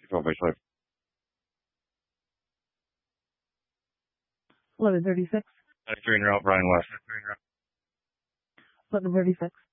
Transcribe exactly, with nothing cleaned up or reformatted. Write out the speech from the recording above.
twelve by five. eleven thirty-six. Green route, Brian West. eleven thirty-six.